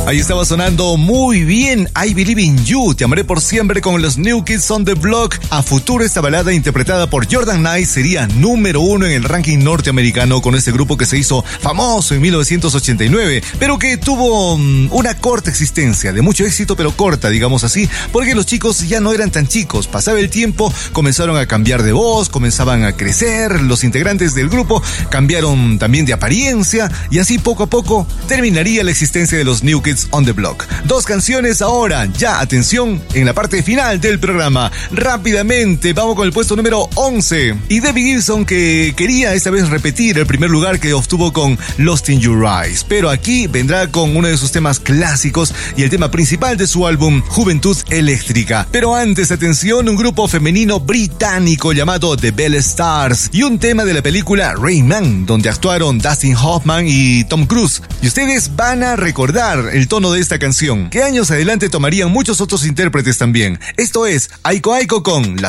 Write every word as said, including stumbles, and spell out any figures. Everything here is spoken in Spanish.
Ahí estaba sonando muy bien I Believe in You, Te amaré por siempre con los New Kids on the Block. A futuro esta balada interpretada por Jordan Knight sería número uno en el ranking norteamericano con este grupo que se hizo famoso en mil novecientos ochenta y nueve, pero que tuvo um, una corta existencia, de mucho éxito pero corta, digamos así, porque los chicos ya no eran tan chicos. Pasaba el tiempo, comenzaron a cambiar de voz, comenzaban a crecer, los integrantes del grupo cambiaron también de apariencia y así poco a poco terminaría la existencia de los New Kids on the Block. Dos canciones ahora, ya atención, en la parte final del programa. Rápidamente, vamos con el puesto número once. Y Debbie Gibson, que quería esta vez repetir el primer lugar que obtuvo con Lost in Your Eyes, pero aquí vendrá con uno de sus temas clásicos y el tema principal de su álbum Juventud Eléctrica. Pero antes, atención, un grupo femenino británico llamado The Bell Stars y un tema de la película Rain Man, donde actuaron Dustin Hoffman y Tom Cruise. Y ustedes van a recordar el tono de esta canción, que años adelante tomarían muchos otros intérpretes también. Esto es Aiko Aiko con la